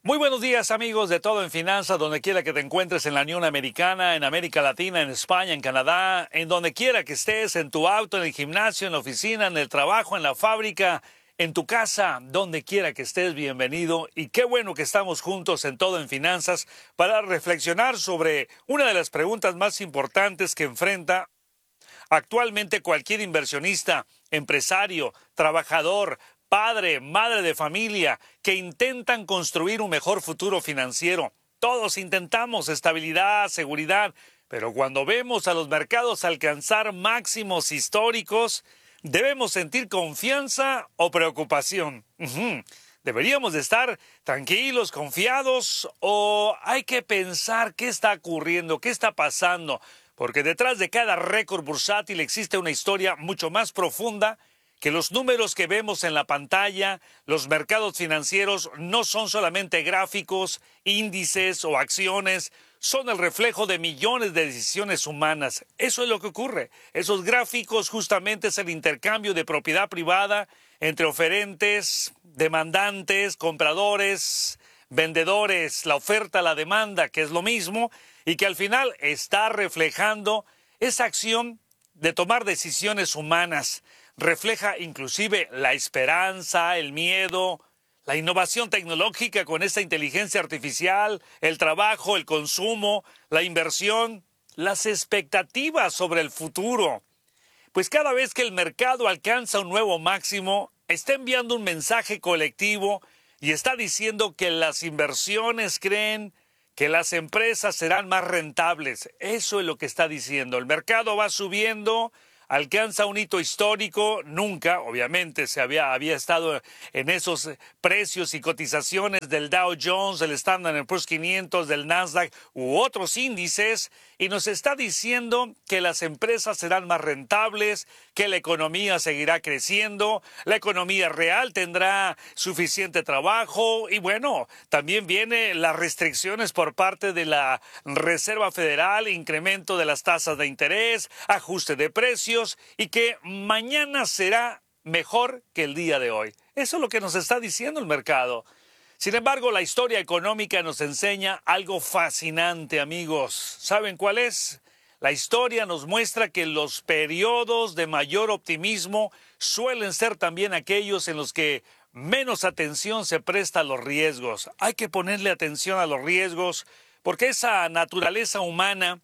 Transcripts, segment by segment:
Muy buenos días, amigos de Todo en Finanzas, donde quiera que te encuentres en la Unión Americana, en América Latina, en España, en Canadá, en donde quiera que estés, en tu auto, en el gimnasio, en la oficina, en el trabajo, en la fábrica, en tu casa, donde quiera que estés, bienvenido. Y qué bueno que estamos juntos en Todo en Finanzas para reflexionar sobre una de las preguntas más importantes que enfrenta actualmente cualquier inversionista, empresario, trabajador, padre, madre de familia, que intentan construir un mejor futuro financiero. Todos intentamos estabilidad, seguridad, pero cuando vemos a los mercados alcanzar máximos históricos, ¿debemos sentir confianza o preocupación? ¿Deberíamos de estar tranquilos, confiados, o hay que pensar qué está ocurriendo, qué está pasando? Porque detrás de cada récord bursátil existe una historia mucho más profunda que los números que vemos en la pantalla. Los mercados financieros no son solamente gráficos, índices o acciones, son el reflejo de millones de decisiones humanas. Eso es lo que ocurre. Esos gráficos justamente es el intercambio de propiedad privada entre oferentes, demandantes, compradores, vendedores, la oferta, la demanda, que es lo mismo, y que al final está reflejando esa acción de tomar decisiones humanas. Refleja inclusive la esperanza, el miedo, la innovación tecnológica con esta inteligencia artificial, el trabajo, el consumo, la inversión, las expectativas sobre el futuro. Pues cada vez que el mercado alcanza un nuevo máximo, está enviando un mensaje colectivo y está diciendo que las inversiones creen que las empresas serán más rentables. Eso es lo que está diciendo. El mercado va subiendo, alcanza un hito histórico. Nunca, obviamente, había estado en esos precios y cotizaciones del Dow Jones, del Standard & Poor's 500, del Nasdaq u otros índices, y nos está diciendo que las empresas serán más rentables, que la economía seguirá creciendo, la economía real tendrá suficiente trabajo, y bueno, también vienen las restricciones por parte de la Reserva Federal, incremento de las tasas de interés, ajuste de precios, y que mañana será mejor que el día de hoy. Eso es lo que nos está diciendo el mercado. Sin embargo, la historia económica nos enseña algo fascinante, amigos. ¿Saben cuál es? La historia nos muestra que los periodos de mayor optimismo suelen ser también aquellos en los que menos atención se presta a los riesgos. Hay que ponerle atención a los riesgos porque esa naturaleza humana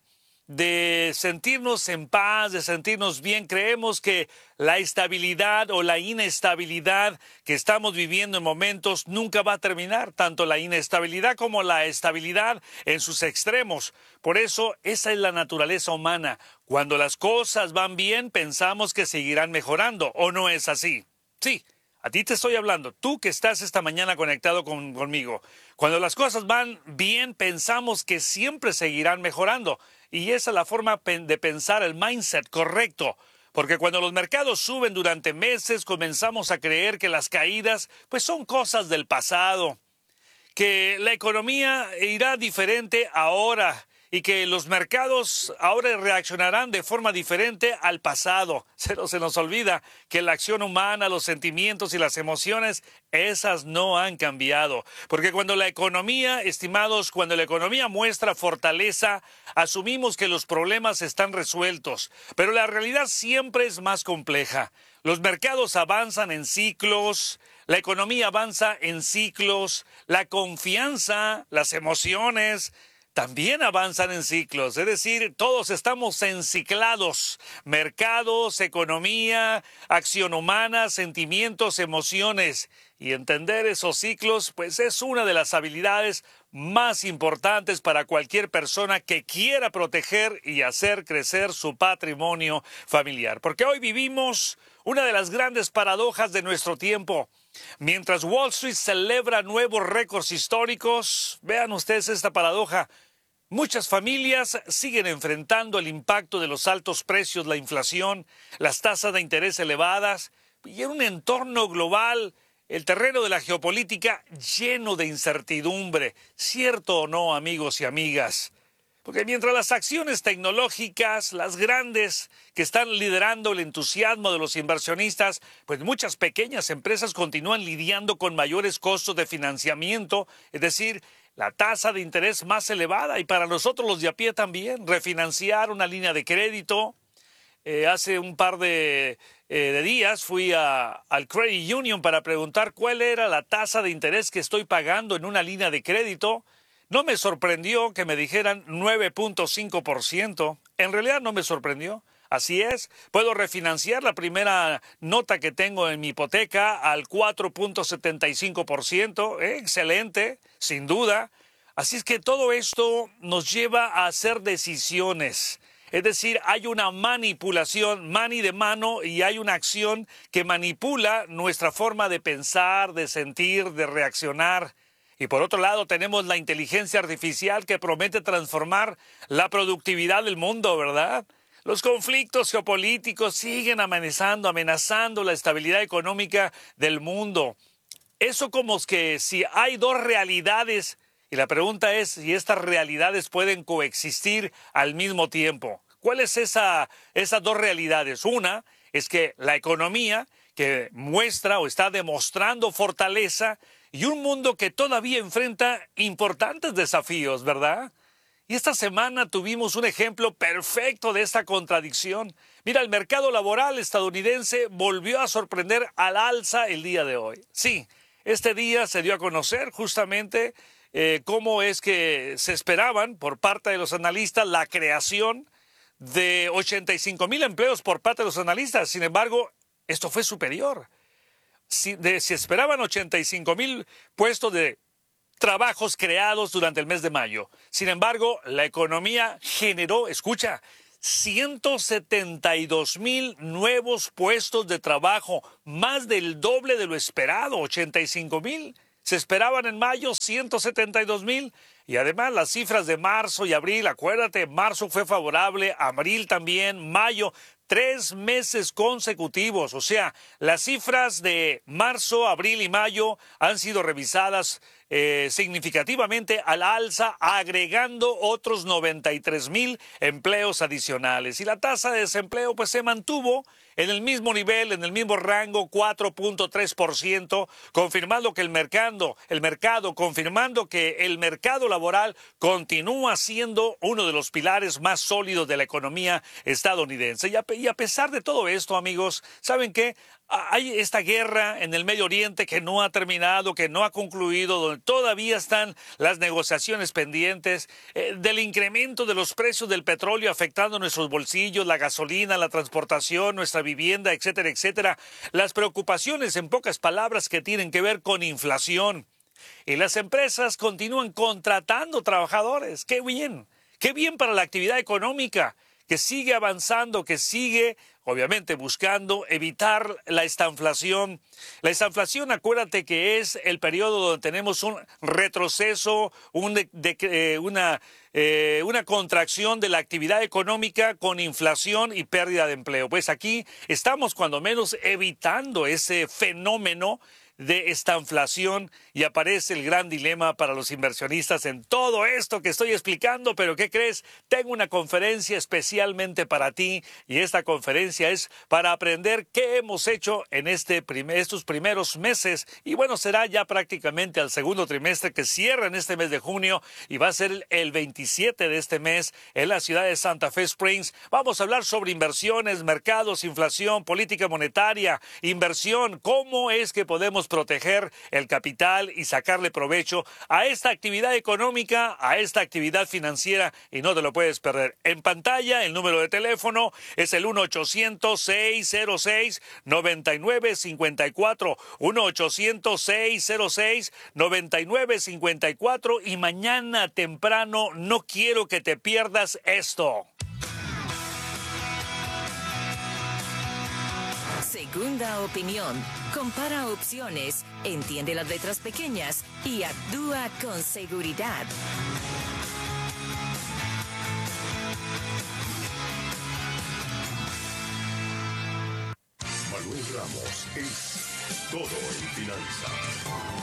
de sentirnos en paz, de sentirnos bien, creemos que la estabilidad o la inestabilidad que estamos viviendo en momentos nunca va a terminar, tanto la inestabilidad como la estabilidad en sus extremos. Por eso, esa es la naturaleza humana. Cuando las cosas van bien, pensamos que seguirán mejorando, ¿o no es así? Sí. A ti te estoy hablando, tú que estás esta mañana conectado conmigo. Cuando las cosas van bien, pensamos que siempre seguirán mejorando. Y esa es la forma de pensar, el mindset correcto. Porque cuando los mercados suben durante meses, comenzamos a creer que las caídas pues son cosas del pasado, que la economía irá diferente ahora y que los mercados ahora reaccionarán de forma diferente al pasado. Se nos olvida que la acción humana, los sentimientos y las emociones, esas no han cambiado. Porque cuando la economía, estimados, cuando la economía muestra fortaleza, asumimos que los problemas están resueltos. Pero la realidad siempre es más compleja. Los mercados avanzan en ciclos, la economía avanza en ciclos, la confianza, las emociones también avanzan en ciclos, es decir, todos estamos enciclados, mercados, economía, acción humana, sentimientos, emociones, y entender esos ciclos pues es una de las habilidades más importantes para cualquier persona que quiera proteger y hacer crecer su patrimonio familiar, porque hoy vivimos una de las grandes paradojas de nuestro tiempo. Mientras Wall Street celebra nuevos récords históricos, vean ustedes esta paradoja, muchas familias siguen enfrentando el impacto de los altos precios, la inflación, las tasas de interés elevadas y en un entorno global, el terreno de la geopolítica lleno de incertidumbre. ¿Cierto o no, amigos y amigas? Porque mientras las acciones tecnológicas, las grandes que están liderando el entusiasmo de los inversionistas, pues muchas pequeñas empresas continúan lidiando con mayores costos de financiamiento, es decir, la tasa de interés más elevada, y para nosotros los de a pie también, refinanciar una línea de crédito. Hace un par de días fui al Credit Union para preguntar cuál era la tasa de interés que estoy pagando en una línea de crédito. No me sorprendió que me dijeran 9.5%. En realidad no me sorprendió. Así es, puedo refinanciar la primera nota que tengo en mi hipoteca al 4.75%. Excelente, sin duda. Así es que todo esto nos lleva a hacer decisiones. Es decir, hay una manipulación, mani de mano, y hay una acción que manipula nuestra forma de pensar, de sentir, de reaccionar. Y por otro lado tenemos la inteligencia artificial que promete transformar la productividad del mundo, ¿verdad? Los conflictos geopolíticos siguen amenazando la estabilidad económica del mundo. Eso como que si hay dos realidades, y la pregunta es si estas realidades pueden coexistir al mismo tiempo. ¿Cuáles esas dos realidades? Una es que la economía que muestra o está demostrando fortaleza y un mundo que todavía enfrenta importantes desafíos, ¿verdad? Y esta semana tuvimos un ejemplo perfecto de esta contradicción. Mira, el mercado laboral estadounidense volvió a sorprender al alza el día de hoy. Sí, este día se dio a conocer justamente cómo es que se esperaban por parte de los analistas la creación de 85,000 empleos por parte de los analistas. Sin embargo, esto fue superior. Si esperaban 85,000 puestos de trabajos creados durante el mes de mayo. Sin embargo, la economía generó, escucha, 172,000 nuevos puestos de trabajo, más del doble de lo esperado, 85,000. Se esperaban en mayo 172,000. Y además las cifras de marzo y abril, acuérdate, marzo fue favorable, abril también, mayo, 3 meses consecutivos. O sea, las cifras de marzo, abril y mayo han sido revisadas significativamente al alza, agregando otros 93,000 empleos adicionales. Y la tasa de desempleo pues se mantuvo en el mismo nivel, en el mismo rango, 4.3%, confirmando que el mercado laboral continúa siendo uno de los pilares más sólidos de la economía estadounidense. Y a pesar de todo esto, amigos, ¿saben qué? Hay esta guerra en el Medio Oriente que no ha terminado, que no ha concluido, donde todavía están las negociaciones pendientes, del incremento de los precios del petróleo afectando nuestros bolsillos, la gasolina, la transportación, nuestra vivienda, etcétera, etcétera. Las preocupaciones, en pocas palabras, que tienen que ver con inflación. Y las empresas continúan contratando trabajadores. ¡Qué bien! ¡Qué bien para la actividad económica! Que sigue avanzando, que sigue, obviamente, buscando evitar la estanflación. La estanflación, acuérdate que es el periodo donde tenemos un retroceso, una contracción de la actividad económica con inflación y pérdida de empleo. Pues aquí estamos cuando menos evitando ese fenómeno de estanflación, y aparece el gran dilema para los inversionistas en todo esto que estoy explicando. Pero ¿qué crees? Tengo una conferencia especialmente para ti, y esta conferencia es para aprender qué hemos hecho en estos primeros meses, y bueno, será ya prácticamente al segundo trimestre que cierra en este mes de junio, y va a ser el 27 de este mes en la ciudad de Santa Fe Springs. Vamos a hablar sobre inversiones, mercados, inflación, política monetaria, inversión, cómo es que podemos proteger el capital y sacarle provecho a esta actividad económica, a esta actividad financiera, y no te lo puedes perder. En pantalla, el número de teléfono es el 1-800-606-9954, 1-800-606-9954, y mañana temprano no quiero que te pierdas esto. Segunda opinión. Compara opciones, entiende las letras pequeñas y actúa con seguridad. Manuel Ramos es todo en finanzas.